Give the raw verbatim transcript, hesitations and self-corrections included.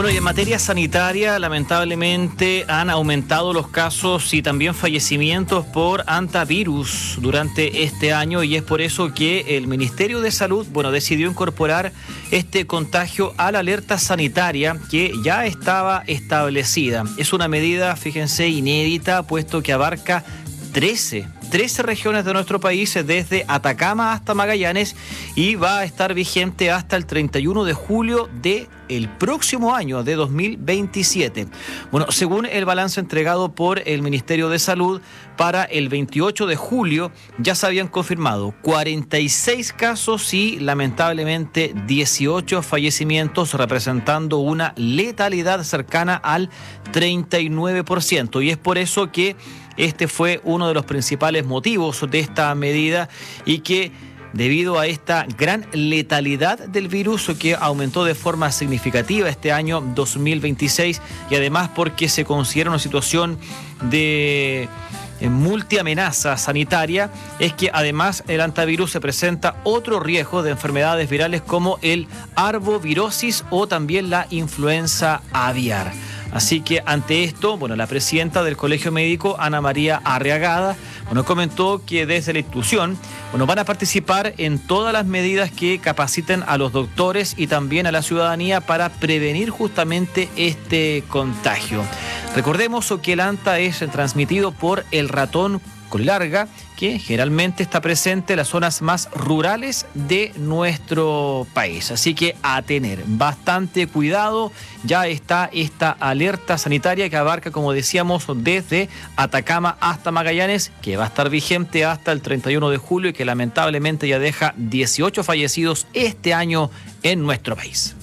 Bueno, y en materia sanitaria, lamentablemente han aumentado los casos y también fallecimientos por hantavirus durante este año, y es por eso que el Ministerio de Salud, bueno, decidió incorporar este contagio a la alerta sanitaria que ya estaba establecida. Es una medida, fíjense, inédita, puesto que abarca trece regiones de nuestro país, desde Atacama hasta Magallanes, y va a estar vigente hasta el treinta y uno de julio de el próximo año, de dos mil veintisiete. Bueno, según el balance entregado por el Ministerio de Salud, para el veintiocho de julio ya se habían confirmado cuarenta y seis casos y lamentablemente dieciocho fallecimientos, representando una letalidad cercana al treinta y nueve por ciento. Y es por eso que este fue uno de los principales motivos de esta medida, y que debido a esta gran letalidad del virus que aumentó de forma significativa este año dos mil veintiséis, y además porque se considera una situación de multiamenaza sanitaria, es que además el hantavirus se presenta otro riesgo de enfermedades virales como el arbovirosis o también la influenza aviar. Así que ante esto, bueno, la presidenta del Colegio Médico, Ana María Arriagada, bueno, comentó que desde la institución, bueno, van a participar en todas las medidas que capaciten a los doctores y también a la ciudadanía para prevenir justamente este contagio. Recordemos que el hanta es transmitido por el ratón colilarga, que generalmente está presente en las zonas más rurales de nuestro país. Así que a tener bastante cuidado. Ya está esta alerta sanitaria que abarca, como decíamos, desde Atacama hasta Magallanes, que va a estar vigente hasta el treinta y uno de julio y que lamentablemente ya deja dieciocho fallecidos este año en nuestro país.